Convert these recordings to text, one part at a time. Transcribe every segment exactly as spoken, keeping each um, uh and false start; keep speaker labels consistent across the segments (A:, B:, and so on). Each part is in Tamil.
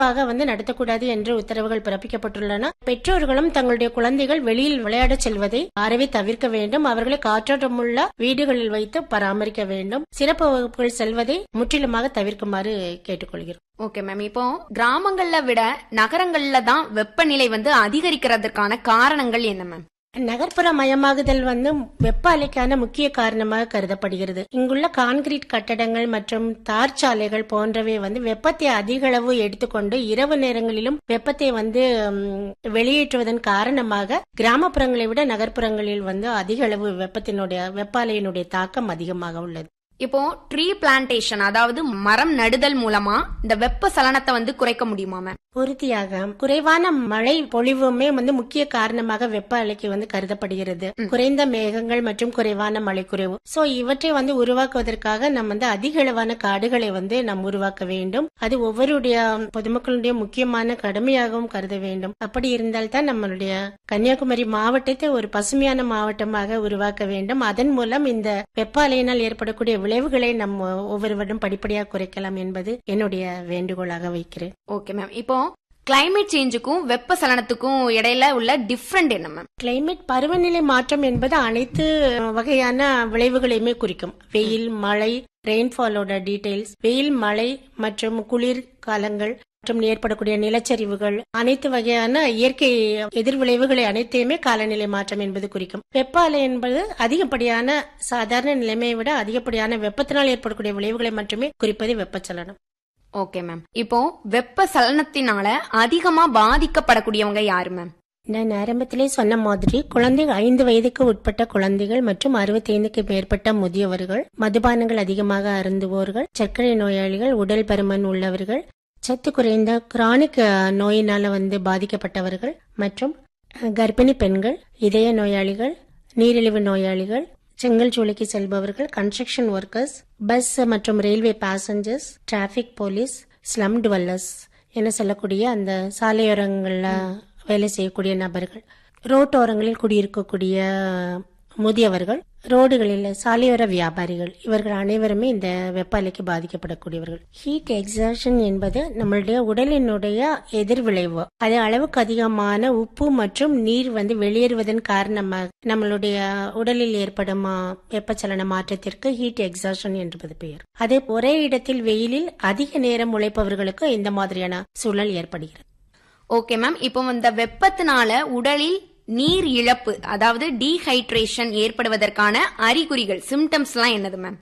A: வந்து நடத்தக்கூடாது என்று உத்தரவுகள் பிறப்பிக்கப்பட்டுள்ளன. பெற்றோர்களும் தங்களுடைய குழந்தைகள் வெளியில் விளையாட செல்வதை அறவே தவிர்க்க வேண்டும். அவர்களை காற்றோட்டமுள்ள வீடுகளில் வைத்து பராமரிக்க வேண்டும். சிறப்பு வகுப்புகள் செல்வதை முற்றிலுமாக தவிர்க்குமாறு கேட்டுக்கொள்கிறோம்.
B: ஓகே மேம், இப்போ கிராமங்கள்ல விட நகரங்கள்ல தான் வெப்பநிலை வந்து அதிகரிக்கிறதுக்கான காரணங்கள் என்ன மேம்?
A: நகர்ப்புற மயமாகுதல் வந்து வெப்ப அலைக்கான முக்கிய காரணமாக கருதப்படுகிறது. இங்குள்ள கான்கிரீட் கட்டடங்கள் மற்றும் தார் சாலைகள் போன்றவை வந்து வெப்பத்தை அதிக அளவு எடுத்துக்கொண்டு இரவு நேரங்களிலும் வெப்பத்தை வந்து வெளியேற்றுவதன் காரணமாக கிராமப்புறங்களை விட நகர்ப்புறங்களில் வந்து அதிக அளவு வெப்பத்தினுடைய வெப்ப அலையினுடைய தாக்கம் அதிகமாக உள்ளது.
B: இப்போ ட்ரீ பிளான்டேஷன், அதாவது மரம் நடுதல் மூலமா இந்த வெப்ப சலனத்தை வந்து குறைக்க முடியுமா மேம்?
A: உறுதியாக குறைவான மழை பொழிவுமே வந்து முக்கிய காரணமாக வெப்ப அலைக்கு வந்து கருதப்படுகிறது. குறைந்த மேகங்கள் மற்றும் குறைவான மழை குறைவு. சோ இவற்றை வந்து உருவாக்குவதற்காக நம்ம வந்து அதிக அளவான காடுகளை வந்து நாம் உருவாக்க வேண்டும். அது ஒவ்வொருடைய பொதுமக்களுடைய முக்கியமான கடமையாகவும் கருத வேண்டும். அப்படி இருந்தால்தான் நம்மளுடைய கன்னியாகுமரி மாவட்டத்தை ஒரு பசுமையான மாவட்டமாக உருவாக்க வேண்டும். அதன் மூலம் இந்த வெப்ப அலையினால் ஏற்படக்கூடிய விளைவுகளை நம்ம ஒவ்வொருவரும் படிப்படியாக குறைக்கலாம் என்பது என்னுடைய வேண்டுகோளாக வைக்கிறேன்.
B: ஓகே மேம், இப்போ கிளைமேட் சேஞ்சுக்கும் வெப்ப சலனத்துக்கும் இடையில உள்ள டிஃபரண்ட் என்ன மேம்?
A: கிளைமேட் பருவநிலை மாற்றம் என்பது அனைத்து வகையான விளைவுகளையுமே குறிக்கும். வெயில், மழை, ரெயின்ஃபாலோட டீடைல்ஸ், வெயில், மழை மற்றும் குளிர் காலங்கள் மற்றும் ஏற்படக்கூடிய நிலச்சரிவுகள், அனைத்து வகையான இயற்கை எதிர்விளைவுகளை அனைத்தையுமே காலநிலை மாற்றம் என்பது குறிக்கும். வெப்ப அலை என்பது அதிகப்படியான சாதாரண நிலைமையை விட அதிகப்படியான வெப்பத்தினால் ஏற்படக்கூடிய விளைவுகளை மட்டுமே குறிப்பது வெப்பச்சலனம்.
B: ஓகே மேம், இப்போ வெப்ப சலனத்தினால அதிகமா பாதிக்கப்படக்கூடியவங்க யாரு மேம்?
A: நான் ஆரம்பத்திலே சொன்ன மாதிரி குழந்தைகள், ஐந்து வயதுக்கு உட்பட்ட குழந்தைகள் மற்றும் அறுபத்தி ஐந்துக்கு மேற்பட்ட முதியவர்கள், மதுபானங்கள் அதிகமாக அருந்துவோர்கள், சர்க்கரை நோயாளிகள், உடல் பருமன் உள்ளவர்கள், சத்து குறைந்த கிரானிக் நோயினால வந்து பாதிக்கப்பட்டவர்கள் மற்றும் கர்ப்பிணி பெண்கள், இதய நோயாளிகள், நீரிழிவு நோயாளிகள், செங்கல் சூளைக்கு செல்பவர்கள், கன்ஸ்ட்ரக்ஷன் ஒர்க்கர்ஸ், பஸ் மற்றும் railway passengers, traffic police, slum dwellers என சொல்லக்கூடிய அந்த சாலையோரங்கள்ல வேலை செய்யக்கூடிய நபர்கள், ரோட்டோரங்களில் குடியிருக்கக்கூடிய முதியவர்கள், ரோடுகளில் சாலையோர வியாபாரிகள், இவர்கள் அனைவருமே இந்த வெப்ப அலைக்கு பாதிக்கப்படக்கூடியவர்கள். ஹீட் எக்ஸாஷன் என்பது நம்மளுடைய உடலினுடைய எதிர்விளைவு. அது அளவுக்கு அதிகமான உப்பு மற்றும் நீர் வந்து வெளியேறுவதன் காரணமாக நம்மளுடைய உடலில் ஏற்படும் வெப்பச்சலன மாற்றத்திற்கு ஹீட் எக்ஸாஷன் என்பது பெயர். அது ஒரே இடத்தில் வெயிலில் அதிக நேரம் உழைப்பவர்களுக்கு இந்த மாதிரியான சூழல் ஏற்படுகிறது.
B: ஓகே மேம், இப்போ இந்த வெப்பத்தினால உடலில் நீர் இழப்பு, அதாவது டீஹைட்ரேஷன் ஏற்படுவதற்கான அறிகுறிகள், சிம்டம்ஸ் எல்லாம் என்னது மேம்?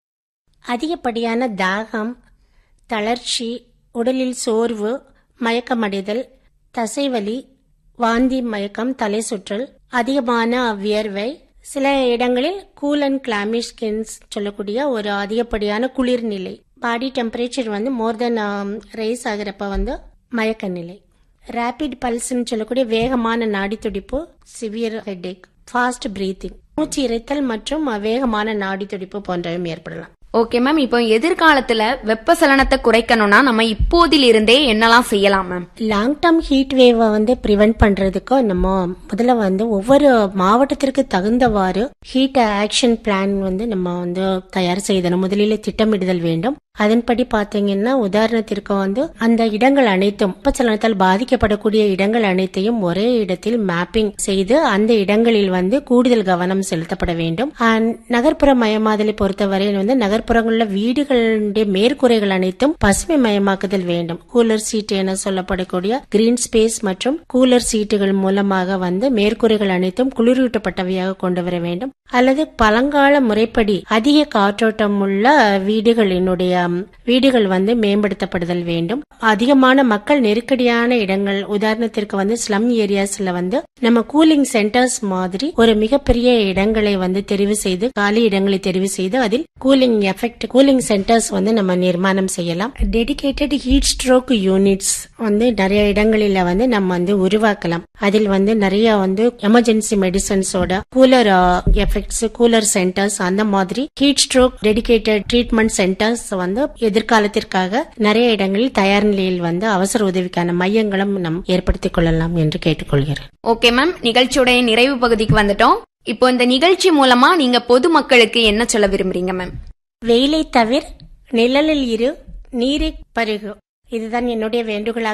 A: அதிகப்படியான தாகம், தளர்ச்சி, உடலில் சோர்வு, மயக்கமடைதல், தசைவலி, வாந்தி, மயக்கம், தலை சுற்றல், அதிகமான வியர்வை, சில இடங்களில் கூல் அண்ட் கிளாமி ஸ்கின்ஸ் சொல்லக்கூடிய ஒரு அதிகப்படியான குளிர்நிலை, பாடி டெம்பரேச்சர் வந்து மோர் தென் ரைஸ் ஆகிறப்ப வந்து மயக்க நிலை, ரேபிட் பல்ஸ்ன்னு சொல்லக்கூடிய வேகமான நாடி துடிப்பு, சிவியர் ஹெட்டேக், ஃபாஸ்ட் பிரீத்திங், மூச்சு இறைத்தல் மற்றும் வேகமான நாடி துடிப்பு போன்றவையும் ஏற்படலாம்.
B: ஓகே மேம், இப்போ எதிர்காலத்துல வெப்பசலனத்தை குறைக்கணும்னா நம்ம இப்போதில் இருந்தே என்னெல்லாம் செய்யலாம் மேம்?
A: லாங் டேர்ம் ஹீட் வேவை வந்து பிரிவென்ட் பண்றதுக்கு நம்ம முதல்ல வந்து ஒவ்வொரு மாவட்டத்திற்கு தகுந்தவாறு ஹீட் ஆக்ஷன் பிளான் வந்து நம்ம வந்து தயார் செய்தணும். முதலில் திட்டமிடுதல் வேண்டும். அதன்படி பாத்தீங்கன்னா உதாரணத்திற்கு வந்து அந்த இடங்கள் அனைத்தும் வெப்பச்சலனத்தால் பாதிக்கப்படக்கூடிய இடங்கள் அனைத்தையும் ஒரே இடத்தில் மேப்பிங் செய்து அந்த இடங்களில் வந்து கூடுதல் கவனம் செலுத்தப்பட வேண்டும். நகர்ப்புற மயமாதலை பொறுத்தவரையில் வந்து நகர்ப்புறங்களில் வீடுகளுடைய மேற்கூரைகள் அனைத்தும் பசுமை மயமாக்குதல் வேண்டும். கூலர் சீட் என சொல்லப்படக்கூடிய கிரீன் ஸ்பேஸ் மற்றும் கூலர் சீட்டுகள் மூலமாக வந்து மேற்கூரைகள் அனைத்தும் குளிரூட்டப்பட்டவையாக கொண்டு வர வேண்டும். அல்லது பழங்கால முறைப்படி அதிக காற்றோட்டம் உள்ள வீடுகளினுடைய வீடுகள் வந்து மேம்படுத்தப்படுதல் வேண்டும். அதிகமான மக்கள் நெருக்கடியான இடங்கள், உதாரணத்திற்கு வந்து ஸ்லம் ஏரியாஸ்ல வந்து நம்ம கூலிங் சென்டர்ஸ் மாதிரி ஒரு மிகப்பெரிய இடங்களை வந்து தெரிவு செய்து, காலி இடங்களை தெரிவு செய்து அதில் கூலிங் எஃபெக்ட் கூலிங் சென்டர்ஸ் வந்து நம்ம நிர்மாணம் செய்யலாம். டெடிகேட்டட் ஹீட் ஸ்ட்ரோக் யூனிட்ஸ் வந்து நிறைய இடங்களில வந்து நம்ம வந்து உருவாக்கலாம். அதில் வந்து நிறைய வந்து emergency மெடிசன்ஸோட cooler effects, cooler centres, அந்த மாதிரி heat stroke dedicated treatment centres வந்து எதிர்காலத்திற்காக நிறைய இடங்களில் தயார் நிலையில் வந்து அவசர உதவிக்கான மையங்களும் நாம் ஏற்படுத்திக் கொள்ளலாம் என்று கேட்டுக்கொள்கிறேன்.
B: ஓகே மேம், நிகழ்ச்சியோட நிறைவு பகுதிக்கு வந்துட்டோம். இப்போ இந்த நிகழ்ச்சி மூலமா நீங்க பொதுமக்களுக்கு என்ன சொல்ல விரும்புறீங்க மேம்?
A: வெயிலை தவிர நிழலில் இரு, நீரை பருகு, இதுதான் என்னுடைய வேண்டுகோளாக